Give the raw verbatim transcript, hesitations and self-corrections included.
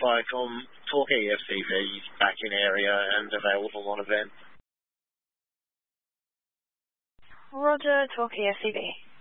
Viacom, Torquay F C V back in area and available on event. Roger, Torquay F C V.